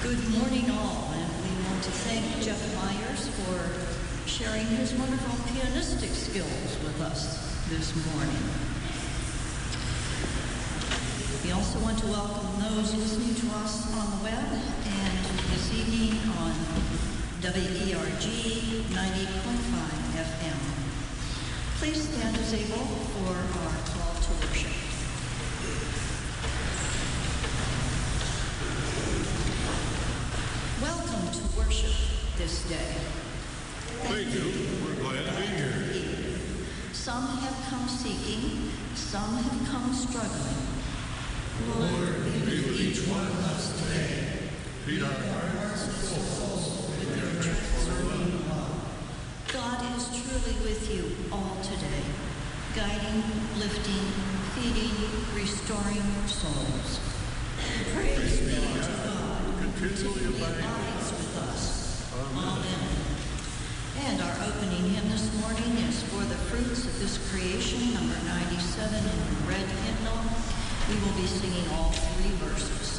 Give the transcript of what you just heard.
Good morning, all, and we want to thank Jeff Myers for sharing his wonderful pianistic skills with us this morning. We also want to welcome those listening to us on the web and this evening on WERG 90.5 FM. Please stand as able for our call to worship. Welcome to worship this day. Thank you. We're glad to be here. Some have come seeking, some have come struggling. Lord, be with each one of us today. Feed our hearts and souls with your transforming love. God is truly with you all today, guiding, lifting, feeding, restoring your souls. Praise be to God. Continually Abides with us. Amen. And our opening hymn this morning is For the Fruits of This Creation, number 97 in the red hymnal. We will be singing all three verses.